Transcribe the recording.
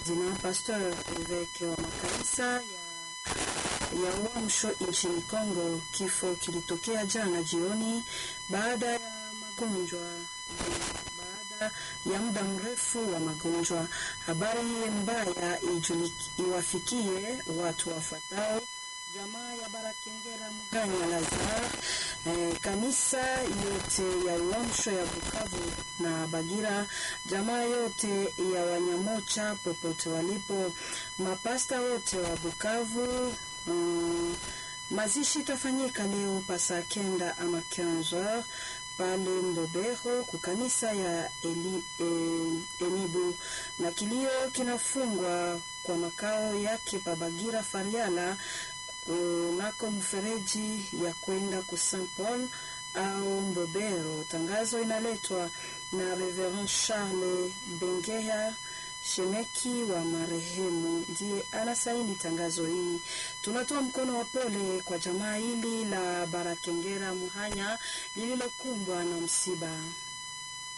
Zina pastor eveke wa makanisa ya Uamsho nchini Kongo. Kifo kilitokea jana jioni baada ya muda mrefu wa magonjwa. Habari hii mbaya iwafikie watu wafuatao: jamaa ya Barakengera Muganya Lazar, kanisa yote ya Uamsho ya Bukavu na Bagira, jamaa yote ya Wanyamocha popote walipo, mapasta wote wa Bukavu. Mazishi tafanyika leo pasa kenda ama 15h pale Mbobero kukanisa ya Enibu, na kilio kinafungwa kwa makao yake Babagira Fariala nako mfereji ya kwenda ku Saint Paul au Mbobero. Tangazo inaletwa na Reverend Charles Bengeya, shemeki wa marehemu, ndiye anasaini tangazo hii. Tunatoa mkono wa pole kwa jamaa hili la Barakengera Muhanya lililokumbwa na msiba.